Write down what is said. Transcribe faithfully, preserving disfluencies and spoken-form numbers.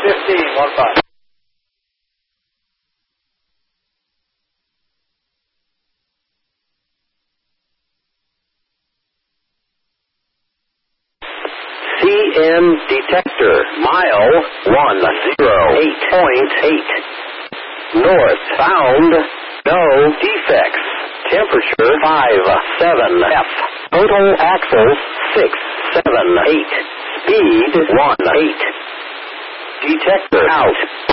fifteen, one five. C M detector, mile one zero eight point eight. North, found, no defects. Temperature five seven F. Total axles six seven eight. Speed one eight. Detector out.